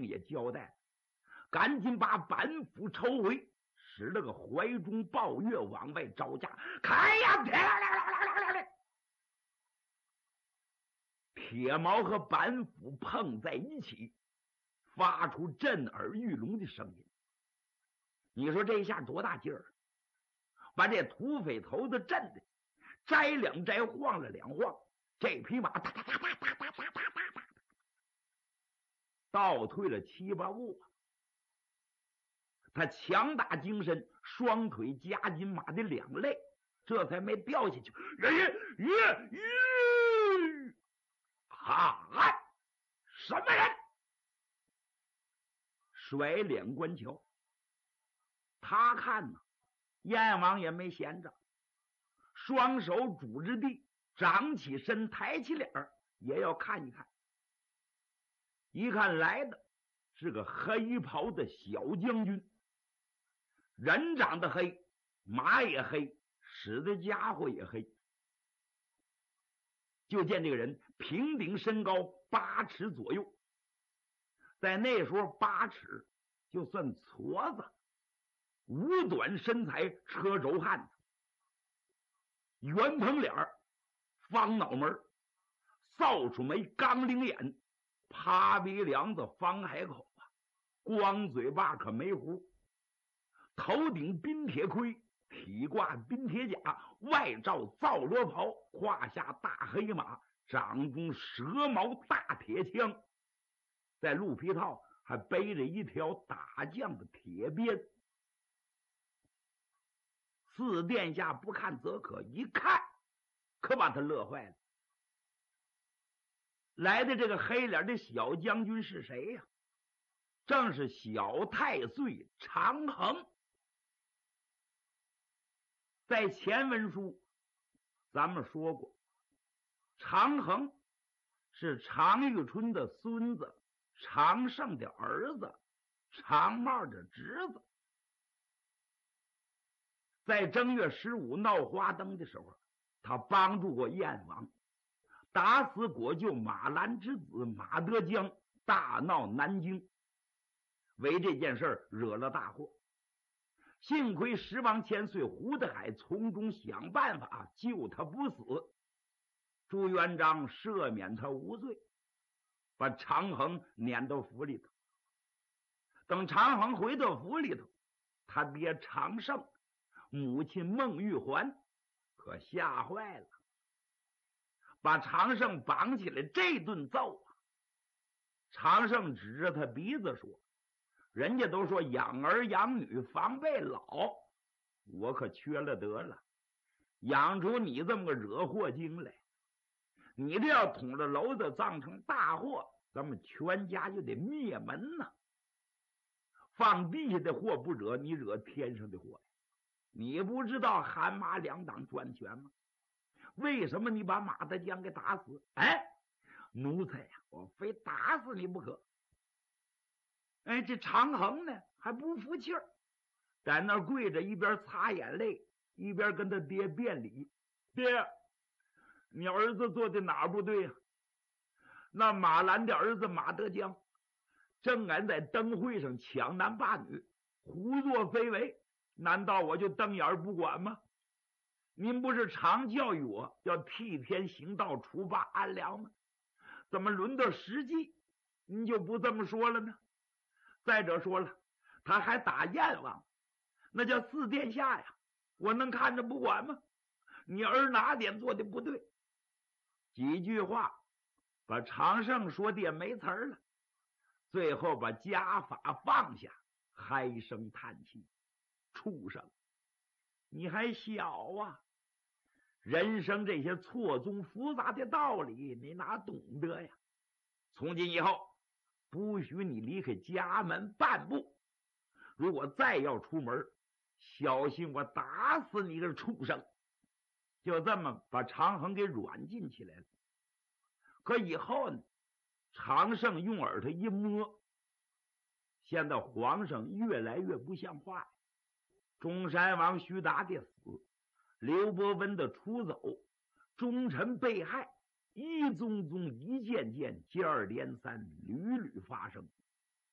命也交代，赶紧把板斧抽回，使了个怀中抱月往外招架，开呀！铁矛和板斧碰在一起，发出震耳欲聋的声音。你说这一下多大劲儿，把这土匪头子震的摘两摘，晃了两晃，这匹马哒哒哒哒哒哒哒哒哒倒退了7、8步。他强打精神，双腿夹紧马的两肋，这才没掉下去。哈！什么人？甩脸观瞧。他看呢，燕王也没闲着，双手拄着地，长起身，抬起脸儿，也要看一看。一看来的是个黑袍的小将军，人长得黑，马也黑，使的家伙也黑。就见这个人平顶身高8尺左右，在那时候8尺就算矬子，五短身材，车轴汉子，圆蓬脸儿，方脑门，扫帚眉，钢铃眼，趴鼻梁子，方海口啊，光嘴巴可没胡，头顶冰铁盔，体挂冰铁甲，外罩皂罗袍，胯下大黑马，掌中蛇矛大铁枪，在鹿皮套还背着一条打将的铁鞭。四殿下不看则可，一看可把他乐坏了。来的这个黑脸的小将军是谁呀？正是小太岁长衡。在前文书咱们说过，长衡是常遇春的孙子，常胜的儿子，常茂的侄子。在正月15闹花灯的时候，他帮助过燕王，打死果舅马兰之子马德江，大闹南京，为这件事惹了大祸。幸亏十王千岁胡德海从中想办法救他不死，朱元璋赦免他无罪，把长衡撵到府里头。等长衡回到府里头，他爹长胜，母亲孟玉环可吓坏了，把长胜绑起来这顿揍啊！长胜指着他鼻子说，人家都说养儿养女防备老，我可缺了德了，养出你这么个惹祸精来。你这要捅了娄子葬成大祸，咱们全家就得灭门呐。放地下的祸不惹，你惹天上的祸呀。你不知道汗马两党专权吗？为什么你把马德江给打死？哎，奴才呀，我非打死你不可。哎，这长衡呢还不服气儿，在那儿跪着，一边擦眼泪，一边跟他爹辩理。爹，你儿子做的哪不对呀？那马兰的儿子马德江正敢在灯会上抢男霸女，胡作非为，难道我就瞪眼不管吗？您不是常教育我要替天行道，除霸安良吗？怎么轮到实际您就不这么说了呢？再者说了，他还打燕王，那叫四殿下呀，我能看着不管吗？你儿哪点做的不对？几句话把常胜说的也没词儿了，最后把家法放下，唉声叹气。畜生，你还小啊，人生这些错综复杂的道理你哪懂得呀？从今以后不许你离开家门半步，如果再要出门，小心我打死你个畜生。就这么把长衡给软禁起来了。可以后呢，常胜用耳朵一摸，现在皇上越来越不像话，中山王徐达的死，刘伯温的出走，忠臣被害，一宗宗一件件，接二连三，屡屡发生。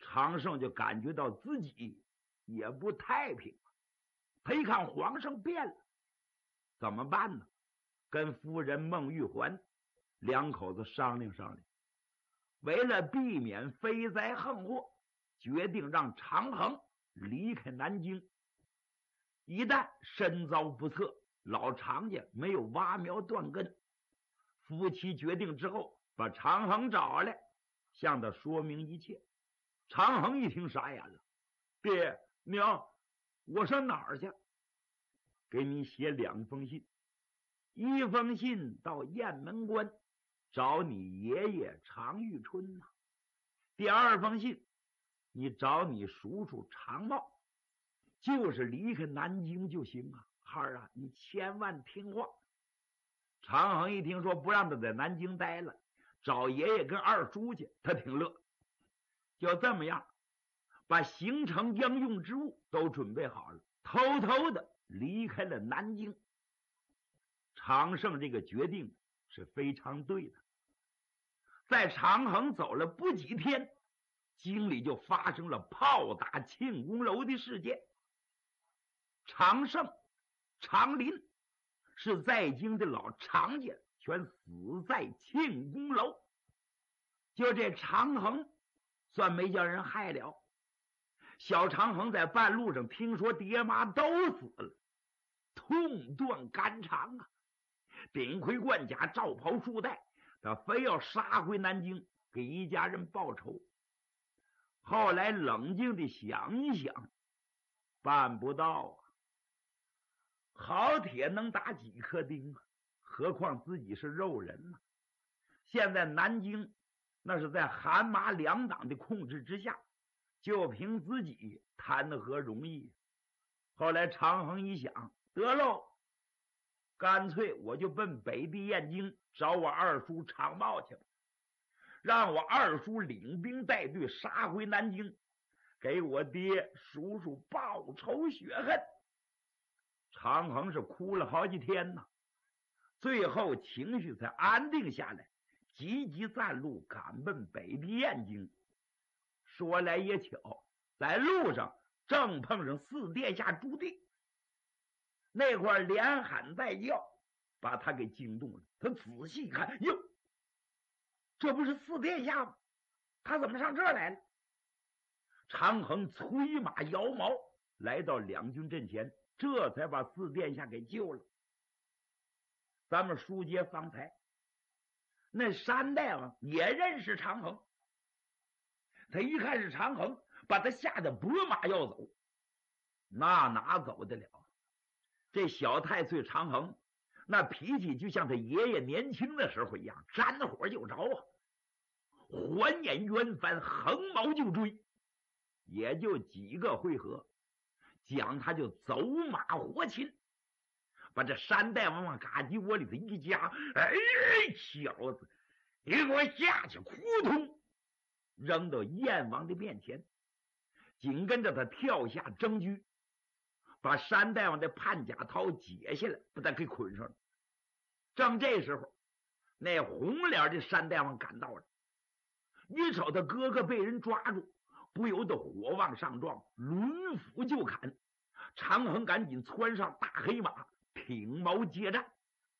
常胜就感觉到自己也不太平。他一看皇上变了，怎么办呢？跟夫人孟玉环两口子商量商量，为了避免飞灾横祸，决定让长衡离开南京。一旦身遭不测，老常家没有挖苗断根。夫妻决定之后，把长衡找来，向他说明一切。长衡一听傻眼了，爹娘，我上哪儿去？给你写2封信，一封信到雁门关找你爷爷常遇春第2封信你找你叔叔常茂，就是离开南京就行孩儿啊，你千万听话。常衡一听说不让他在南京待了，找爷爷跟二叔去，他挺乐。就这么样，把行程应用之物都准备好了，偷偷的离开了南京。常胜这个决定是非常对的。在长衡走了不几天，京里就发生了炮打庆功楼的事件。常胜、常林是在京的老常家，全死在庆功楼。就这常衡算没叫人害了。小常衡在半路上听说爹妈都死了，痛断肝肠顶盔贯甲，罩袍束带，他非要杀回南京给一家人报仇。后来冷静地想一想，办不到好铁能打几颗钉何况自己是肉人现在南京那是在韩麻两党的控制之下，就凭自己谈何容易。后来常衡一想，得喽，干脆我就奔北地燕京找我二叔常茂去吧，让我二叔领兵带队杀回南京，给我爹叔叔报仇雪恨。常衡是哭了好几天最后情绪才安定下来，急急暂路赶奔北地燕京。说来也巧，在路上正碰上四殿下朱棣，那会儿连喊带叫，把他给惊动了。他仔细看，哟，这不是四殿下吗？他怎么上这儿来了？常衡催马摇矛来到两军阵前，这才把四殿下给救了。咱们书接方才，那山大王也认识常衡，他一看是常衡，把他吓得拨马要走，那哪走得了？这小太岁常衡那脾气就像他爷爷年轻的时候一样，沾火就着环眼圆翻，横矛就追，也就几个回合，讲他就走马活擒，把这山大王往嘎叽窝里头一夹，哎，小子，你给我下去！扑通，扔到燕王的面前。紧跟着他跳下征居，把山大王的判甲套解下来，把他给捆上了。正这时候，那红脸的山大王赶到了，一瞅他哥哥被人抓住，不由得火往上撞，抡斧就砍。常衡赶紧窜上大黑马，挺矛接战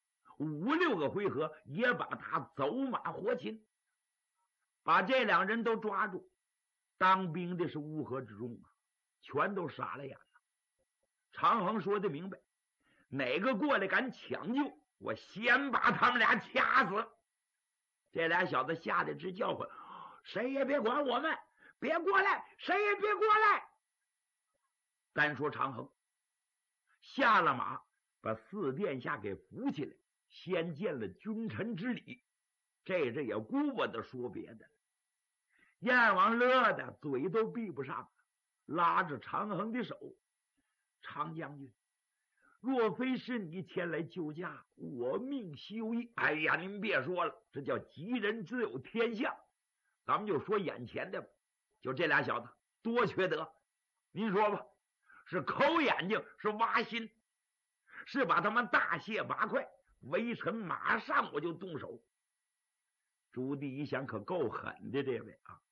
，5、6个回合也把他走马活擒，把这2人都抓住。当兵的是乌合之众全都傻了眼了。常衡说的明白，哪个过来敢抢救，我先把他们俩掐死。这俩小子吓得直叫唤，谁也别管我们，别过来，谁也别过来。单说常衡下了马，把四殿下给扶起来，先见了君臣之礼，这也顾不得说别的了。燕王乐的嘴都闭不上，拉着常衡的手，常将军，若非是你前来救驾，我命休矣。哎呀，您别说了，这叫吉人自有天相。咱们就说眼前的吧，就这俩小子多缺德。您说吧，是抠眼睛，是挖心，是把他们大卸八块，微臣马上我就动手。朱棣一想，可够狠的这位